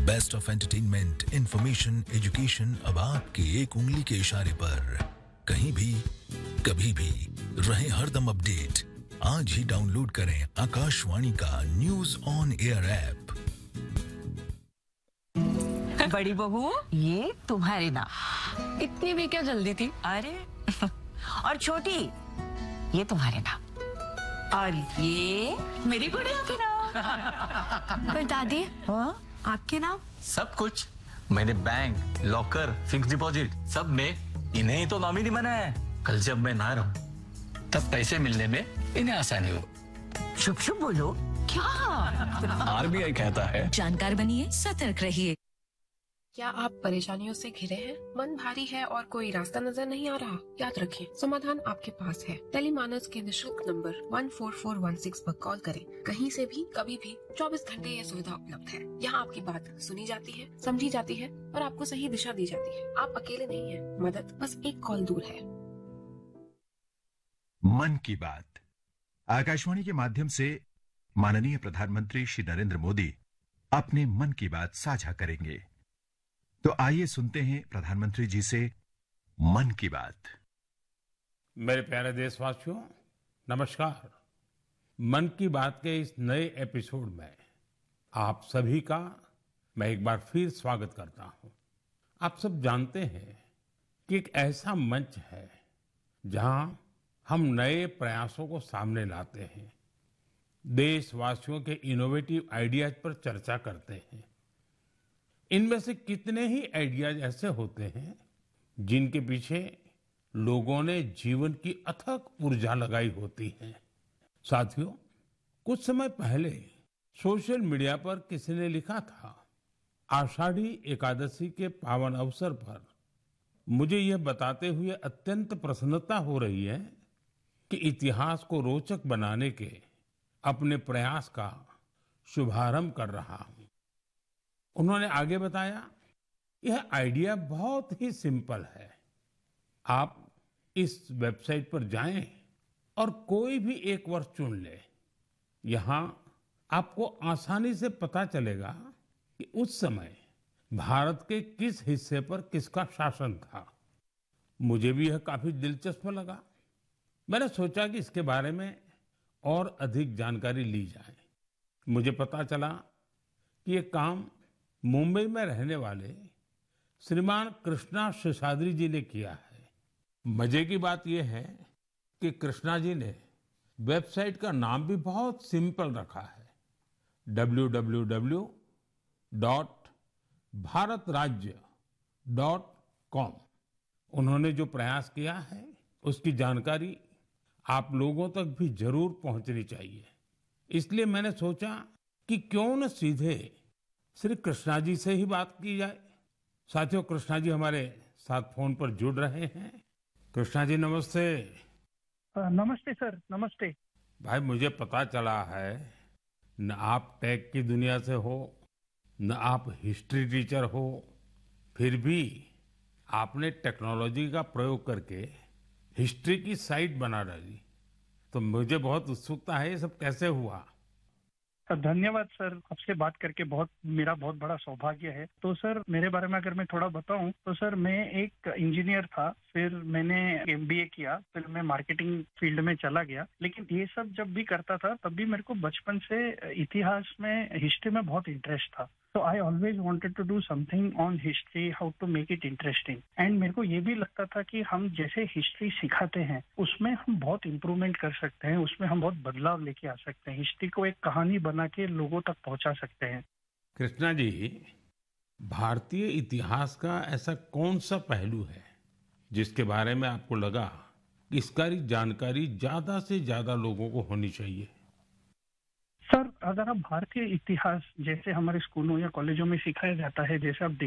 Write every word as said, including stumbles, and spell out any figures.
Best of entertainment, information, education अब आपके एक उंगली के इशारे पर। कहीं भी, कभी भी, रहे हरदम अपडेट। आज ही डाउनलोड करें आकाशवाणी का न्यूज ऑन एयर ऐप। बड़ी बहू, ये तुम्हारे नाम। इतनी भी क्या जल्दी थी? अरे और छोटी, ये तुम्हारे नाम। और ये मेरी गुड़िया के नाम। पर दादी, हाँ? आपके नाम? सब कुछ मैंने बैंक, लॉकर, फिक्स डिपॉजिट सब में इन्हें ही तो नॉमिनी बनाया है। कल जब मैं ना रहूं तब पैसे मिलने में इन्हें आसानी हो। शुभ शुभ बोलो। क्या? आरबीआई कहता है जानकार बनिए, सतर्क रहिए। क्या आप परेशानियों से घिरे हैं? मन भारी है और कोई रास्ता नजर नहीं आ रहा? याद रखें, समाधान आपके पास है। टेलीमानस के निशुल्क number one four four one six पर कॉल करें। कहीं से भी, कभी भी, चौबीस घंटे ये सुविधा उपलब्ध है। यहाँ आपकी बात सुनी जाती है, समझी जाती है और आपको सही दिशा दी जाती है। आप अकेले नहीं हैं। मदद बस एक कॉल दूर है। मन की बात आकाशवाणी के माध्यम से माननीय प्रधानमंत्री श्री नरेंद्र मोदी अपने मन की बात साझा करेंगे। तो आइए सुनते हैं प्रधानमंत्री जी से मन की बात। मेरे प्यारे देशवासियों, नमस्कार। मन की बात के इस नए एपिसोड में आप सभी का मैं एक बार फिर स्वागत करता हूं। आप सब जानते हैं कि एक ऐसा मंच है जहां हम नए प्रयासों को सामने लाते हैं, देशवासियों के इनोवेटिव आइडियाज पर चर्चा करते हैं। इनमें से कितने ही आइडियाज ऐसे होते हैं जिनके पीछे लोगों ने जीवन की अथक ऊर्जा लगाई होती है। साथियों, कुछ समय पहले सोशल मीडिया पर किसी ने लिखा था, आषाढ़ी एकादशी के पावन अवसर पर मुझे यह बताते हुए अत्यंत प्रसन्नता हो रही है कि इतिहास को रोचक बनाने के अपने प्रयास का शुभारंभ कर रहा हूं। उन्होंने आगे बताया, यह आइडिया बहुत ही सिंपल है। आप इस वेबसाइट पर जाएं और कोई भी एक वर्ष चुन लें। यहां आपको आसानी से पता चलेगा कि उस समय भारत के किस हिस्से पर किसका शासन था। मुझे भी यह काफी दिलचस्प लगा। मैंने सोचा कि इसके बारे में और अधिक जानकारी ली जाए। मुझे पता चला कि यह काम मुंबई में रहने वाले श्रीमान कृष्णा शेषाद्री जी ने किया है। मजे की बात यह है कि कृष्णा जी ने वेबसाइट का नाम भी बहुत सिंपल रखा है, W W W dot Bharat राज्य डॉट कॉम। उन्होंने जो प्रयास किया है उसकी जानकारी आप लोगों तक भी जरूर पहुंचनी चाहिए। इसलिए मैंने सोचा कि क्यों न सीधे श्री कृष्णा जी से ही बात की जाए। साथियों, कृष्णा जी हमारे साथ फोन पर जुड़ रहे हैं। कृष्णा जी नमस्ते। नमस्ते सर, नमस्ते। भाई, मुझे पता चला है न आप टेक की दुनिया से हो, न आप हिस्ट्री टीचर हो, फिर भी आपने टेक्नोलॉजी का प्रयोग करके हिस्ट्री की साइट बना डाली। तो मुझे बहुत उत्सुकता है, ये सब कैसे हुआ? धन्यवाद सर, आपसे बात करके बहुत मेरा बहुत बड़ा सौभाग्य है। तो सर, मेरे बारे में अगर मैं थोड़ा बताऊं तो सर, मैं एक इंजीनियर था, फिर मैंने एमबीए किया, फिर मैं मार्केटिंग फील्ड में चला गया। लेकिन ये सब जब भी करता था तब भी मेरे को बचपन से इतिहास में, हिस्ट्री में बहुत इंटरेस्ट था। तो I always wanted to do something on history, how to make it interesting. And मेरे को ये भी लगता था कि हम जैसे हिस्ट्री सिखाते हैं उसमें हम बहुत इम्प्रूवमेंट कर सकते हैं, उसमें हम बहुत बदलाव लेके आ सकते हैं, हिस्ट्री को एक कहानी बना के लोगों तक पहुंचा सकते हैं। कृष्णा जी, भारतीय इतिहास का ऐसा कौन सा पहलू है जिसके बारे में आपको लगा कि इसका जानकारी ज्यादा से ज्यादा लोगों को होनी चाहिए? सर, अगर आप भारतीय इतिहास जैसे हमारे स्कूलों या कॉलेजों में सिखाया जाता है, जैसे आप